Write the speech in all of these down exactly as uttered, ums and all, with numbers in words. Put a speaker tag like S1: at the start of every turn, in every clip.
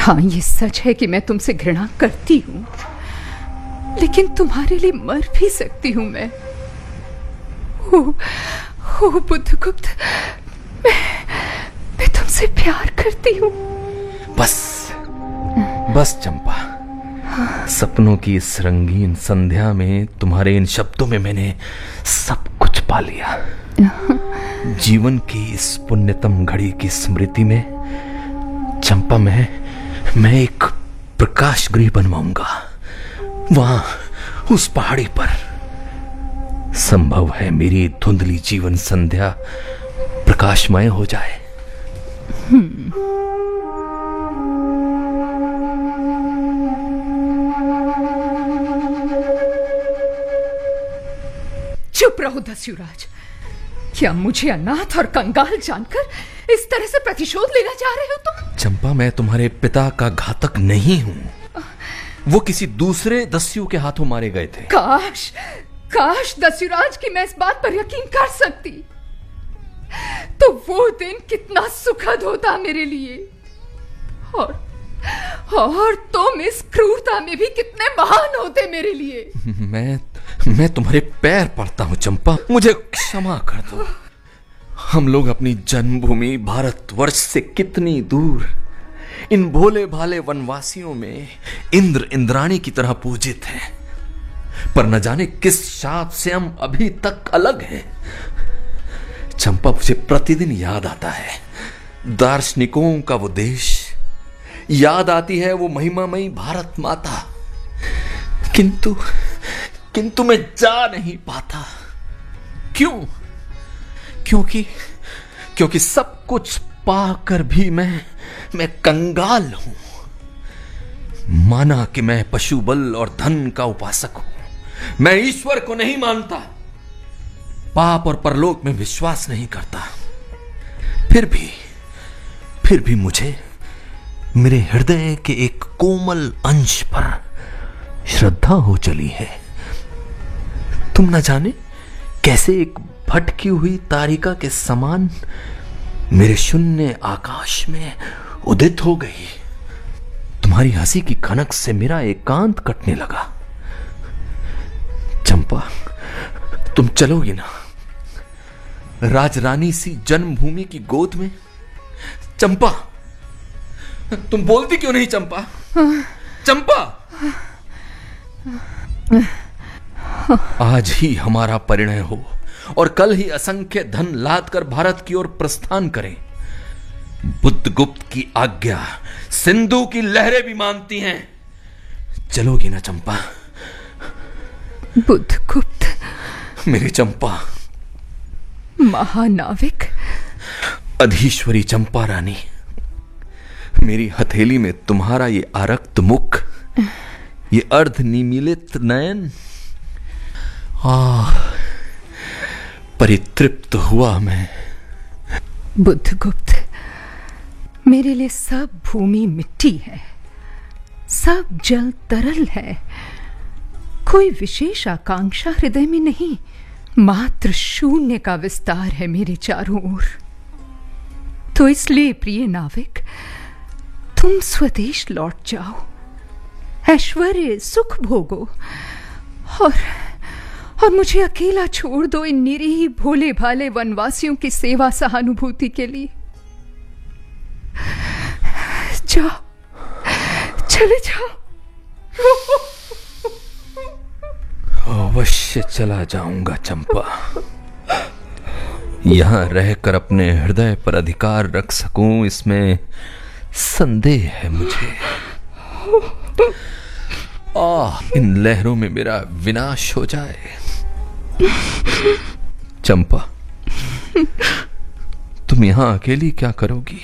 S1: हाँ, ये सच है कि मैं तुमसे घृणा करती हूँ, लेकिन तुम्हारे लिए मर भी सकती हूँ मैं। ओ, ओ बुद्धगुप्त, मैं, मैं तुमसे प्यार करती हूँ।
S2: बस बस चंपा, सपनों की इस रंगीन संध्या में तुम्हारे इन शब्दों में मैंने सब कुछ पा लिया। जीवन की इस पुण्यतम घड़ी की स्मृति में चंपा, मैं मैं एक प्रकाश गृह बनवाऊंगा वहां उस पहाड़ी पर। संभव है मेरी धुंधली जीवन संध्या प्रकाशमय हो जाए।
S1: चुप रहो दस्युराज। क्या मुझे अनाथ और कंगाल जानकर इस तरह से प्रतिशोध लेना चाह रहे हो तुम?
S2: चंपा, मैं तुम्हारे पिता का घातक नहीं हूं। वो किसी दूसरे दस्यु के हाथों मारे गए थे।
S1: काश काश दस्युराज की मैं इस बात पर यकीन कर सकती, तो वो दिन कितना सुखद होता मेरे लिए। और और तुम इस क्रूरता में भी कितने महान होते मेरे लिए।
S2: मैं मैं तुम्हारे पैर पड़ता हूं चंपा, मुझे क्षमा कर दो। हम लोग अपनी जन्मभूमि भारतवर्ष से कितनी दूर, इन भोले भाले वनवासियों में इंद्र इंद्राणी की तरह पूजित हैं, पर न जाने किस शाप से हम अभी तक अलग हैं। चंपा, मुझे प्रतिदिन याद आता है दार्शनिकों का वो देश, याद आती है वो महिमामयी भारत माता, किंतु किंतु मैं जा नहीं पाता। क्यों? क्योंकि क्योंकि सब कुछ पाकर भी मैं मैं कंगाल हूं। माना कि मैं पशु बल और धन का उपासक हूं, मैं ईश्वर को नहीं मानता, पाप और परलोक में विश्वास नहीं करता, फिर भी फिर भी मुझे मेरे हृदय के एक कोमल अंश पर श्रद्धा हो चली है। तुम न जाने कैसे एक भटकी हुई तारिका के समान मेरे शून्य आकाश में उदित हो गई। तुम्हारी हंसी की खनक से मेरा एकांत कटने लगा। चंपा, तुम चलोगी ना राजरानी सी जन्मभूमि की गोद में? चंपा, तुम बोलती क्यों नहीं चंपा? चंपा, आज ही हमारा परिणय हो और कल ही असंख्य धन लाद कर भारत की ओर प्रस्थान करें। बुद्धगुप्त की आज्ञा सिंधु की लहरें भी मानती हैं। चलोगी ना चंपा?
S1: बुद्धगुप्त,
S2: मेरी चंपा,
S1: महानाविक,
S2: अधीश्वरी चंपा रानी, मेरी हथेली में तुम्हारा ये आरक्त मुख, ये अर्ध निमीलित नयन, आह, परितृप्त हुआ मैं।
S1: बुद्धगुप्त, मेरे लिए सब भूमि मिट्टी है, सब जल तरल है, कोई विशेष आकांक्षा हृदय में नहीं, मात्र शून्य का विस्तार है मेरे चारों ओर। तो इसलिए प्रिय नाविक, तुम स्वदेश लौट जाओ, ऐश्वर्य सुख भोगो और और मुझे अकेला छोड़ दो इन निरीह भोले भाले वनवासियों की सेवा सहानुभूति के लिए। जाओ, चले जाओ।
S2: अवश्य चला जाऊंगा चंपा। यहां रहकर अपने हृदय पर अधिकार रख सकूं, इसमें संदेह है मुझे। आह, इन लहरों में मेरा विनाश हो जाए। चंपा, तुम यहां अकेली क्या करोगी?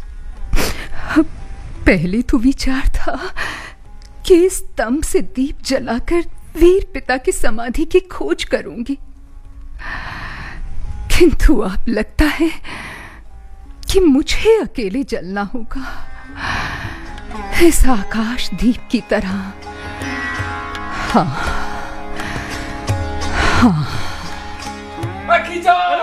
S1: पहले तो विचार था कि इस स्तंभ से दीप जलाकर वीर पिता की समाधि की खोज करूंगी, किंतु अब लगता है कि मुझे अकेले जलना होगा, इस आकाश दीप की तरह। हाँ हाँ,
S2: खींचो